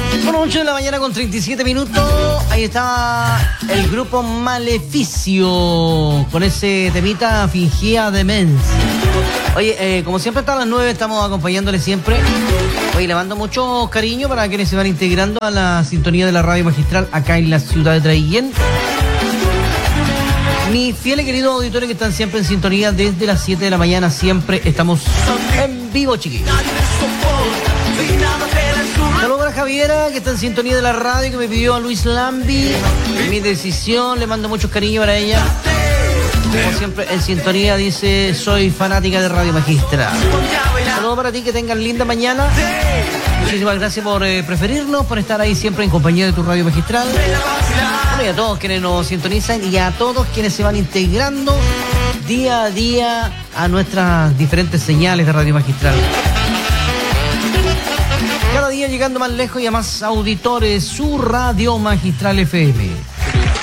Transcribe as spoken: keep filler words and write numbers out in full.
Bueno, ocho de la mañana con treinta y siete minutos. Ahí está el grupo Maleficio con ese temita Fingía Demencia. Oye, eh, como siempre hasta las nueve estamos acompañándole siempre. Oye, le mando mucho cariño para quienes se van integrando a la sintonía de la radio magistral acá en la ciudad de Traillén. Mis fieles queridos auditores que están siempre en sintonía desde las siete de la mañana, siempre estamos en vivo, chiquillos. Saludos para Javiera, que está en sintonía de la radio, que me pidió a Luis Lambi. Mi decisión, le mando muchos cariños para ella. Como siempre, en sintonía, dice, soy fanática de Radio Magistral. Saludos para ti, que tengan linda mañana. Muchísimas gracias por eh, preferirnos, por estar ahí siempre en compañía de tu Radio Magistral. Bueno, y a todos quienes nos sintonizan y a todos quienes se van integrando día a día a nuestras diferentes señales de Radio Magistral. Cada día llegando más lejos y a más auditores, su Radio Magistral F M.